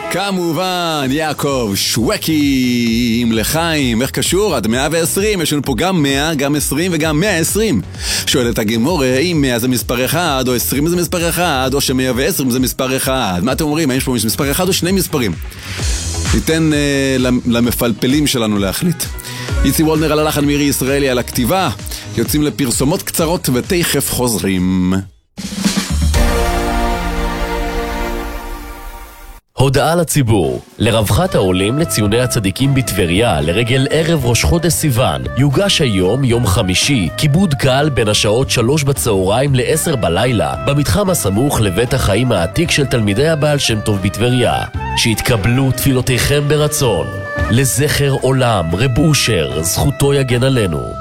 כמובן, יעקב שווקי עם לחיים, איך קשור? עד 120, יש לנו פה גם 100, גם 20 וגם 120. שואלת הגמורה, אם 100 זה מספר 1, או 20 זה מספר 1, או ש120 זה מספר 1. מה אתם אומרים? האם יש פה מספר 1 או שני מספרים? ניתן למפלפלים שלנו להחליט. איצי וולנר על הלחן, מירי ישראלי על הכתיבה. יוצאים לפרסומות קצרות ותכף חוזרים. הודעה לציבור. לרווחת העולים לציוני הצדיקים בטבריה לרגל ערב ראש חודש סיוון יוגש היום, יום חמישי, כיבוד קל בין השעות 3 בצהריים ל-10 בלילה במתחם הסמוך לבית החיים העתיק של תלמידי הבעל שם טוב בטבריה. שהתקבלו תפילותיכם ברצון. לזכר עולם רב אושר, זכותו יגן עלינו.